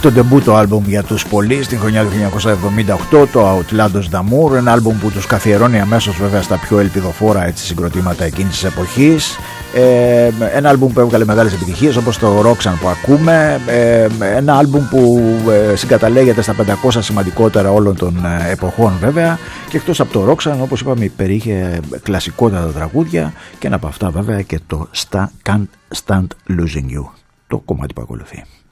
το ντεμπούτο άλμπουμ για τους Police την χρονιά του 1978, το Outlandos d'Amour, ένα άλμπουμ που τους καθιερώνει αμέσως βέβαια στα πιο ελπιδοφόρα συγκροτήματα εκείνης της εποχής. Ένα άλμπουμ που έβγαλε μεγάλες επιτυχίες όπως το Roxanne που ακούμε, ένα άλμπουμ που συγκαταλέγεται στα 500 σημαντικότερα όλων των εποχών βέβαια, και εκτός από το Roxanne, όπως είπαμε, υπερείχε κλασικότατα τραγούδια, και ένα από αυτά βέβαια και το Can't Stand Losing You, το κομμάτι που ακολουθεί.